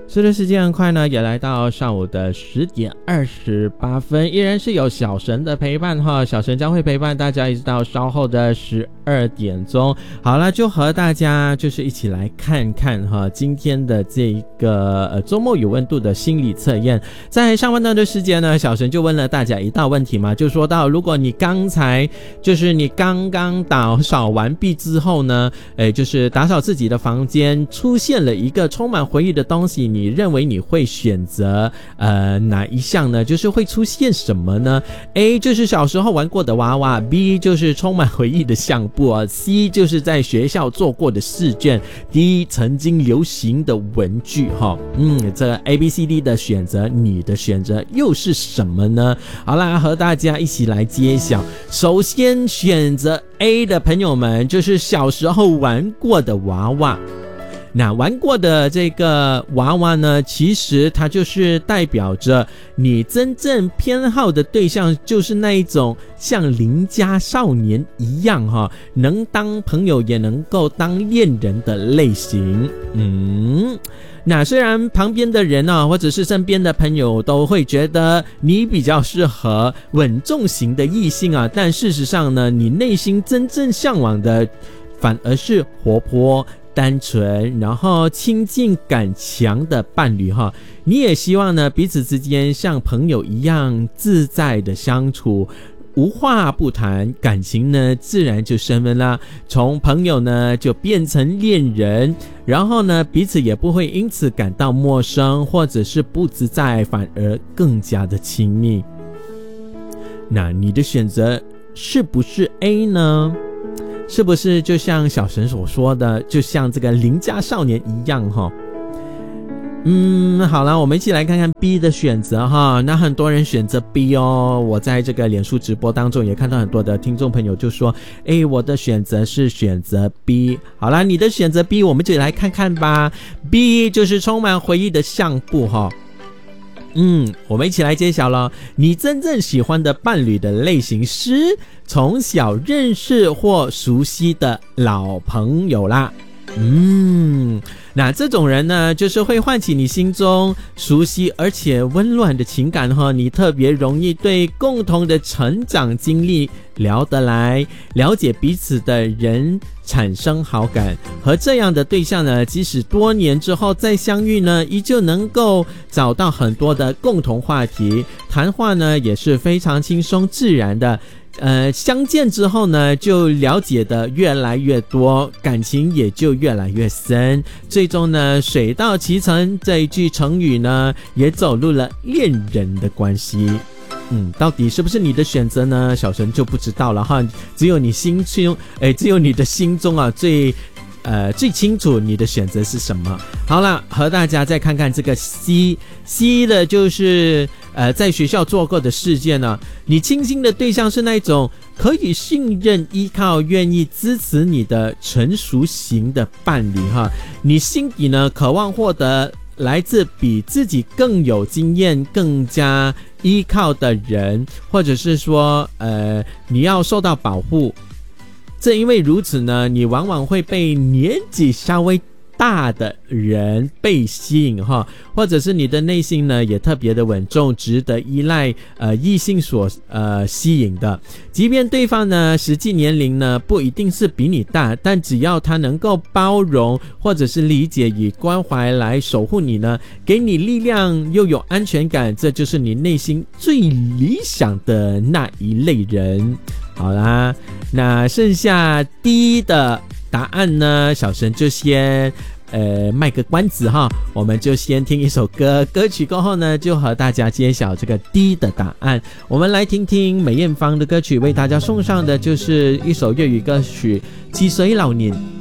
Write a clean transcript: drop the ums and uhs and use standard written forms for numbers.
随着时间很快呢，也来到上午的10:28，依然是有小神的陪伴哈，小神将会陪伴大家一直到稍后的12点钟。好了，就和大家就是一起来看看哈，今天的这个周末有温度的心理测验。在上半段的时间呢，小神就问了大家一道问题嘛，就说到如果你刚才就是你刚刚打扫完毕之后呢，就是打扫自己的房间，出现了一个充满回忆的东西，你认为你会选择哪一项呢？就是会出现什么呢？ A 就是小时候玩过的娃娃， B 就是充满回忆的相簿啊， C 就是在学校做过的试卷， D 曾经流行的文具哈。这 ABCD 的选择，你的选择又是什么呢？好啦，和大家一起来揭晓。首先选择 A 的朋友们，就是小时候玩过的娃娃。那玩过的这个娃娃呢，其实它就是代表着你真正偏好的对象，就是那一种像邻家少年一样哈，能当朋友也能够当恋人的类型。那虽然旁边的人或者是身边的朋友都会觉得你比较适合稳重型的异性啊，但事实上呢，你内心真正向往的反而是活泼单纯，然后亲近感强的伴侣哈。你也希望呢，彼此之间像朋友一样自在的相处，无话不谈，感情呢自然就升温啦。从朋友呢就变成恋人，然后呢彼此也不会因此感到陌生或者是不自在，反而更加的亲密。那你的选择是不是 A 呢？是不是就像小神所说的，就像这个邻家少年一样哈？好了，我们一起来看看 B 的选择哈。那很多人选择 B 哦，我在这个脸书直播当中也看到很多的听众朋友就说，我的选择是选择 B。好了，你的选择 B， 我们就来看看吧。B 就是充满回忆的相簿哈。我们一起来揭晓了，你真正喜欢的伴侣的类型是从小认识或熟悉的老朋友啦。那这种人呢，就是会唤起你心中熟悉而且温暖的情感哈，你特别容易对共同的成长经历聊得来，了解彼此的人产生好感，和这样的对象呢，即使多年之后再相遇呢，依旧能够找到很多的共同话题，谈话呢也是非常轻松自然的。相见之后呢，就了解的越来越多，感情也就越来越深，最终呢，水到渠成这一句成语呢，也走入了恋人的关系。到底是不是你的选择呢？小神就不知道了哈，只有你的心中啊最清楚你的选择是什么。好了，和大家再看看这个 C 的就是在学校做过的事件呢，你倾心的对象是那种可以信任依靠愿意支持你的成熟型的伴侣哈，你心底呢渴望获得来自比自己更有经验更加依靠的人，或者是说你要受到保护。正因为如此呢，你往往会被年纪稍微大的人被吸引哈，或者是你的内心呢也特别的稳重，值得依赖异性所吸引的。即便对方呢实际年龄呢不一定是比你大，但只要他能够包容或者是理解以关怀来守护你呢，给你力量又有安全感，这就是你内心最理想的那一类人。好啦，那剩下 D 的答案呢，小神就先卖个关子哈，我们就先听一首歌，歌曲过后呢，就和大家揭晓这个 D 的答案。我们来听听梅艳芳的歌曲，为大家送上的就是一首粤语歌曲《似水流年》。